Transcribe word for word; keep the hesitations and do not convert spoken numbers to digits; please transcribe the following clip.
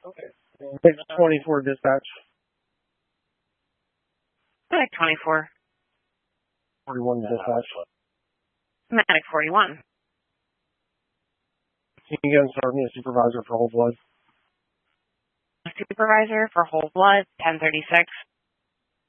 Okay. six twenty-four dispatch. Medic twenty-four. forty-one dispatch. Medic forty-one. Can you go and start me a supervisor for whole blood? Supervisor for whole blood, ten thirty-six.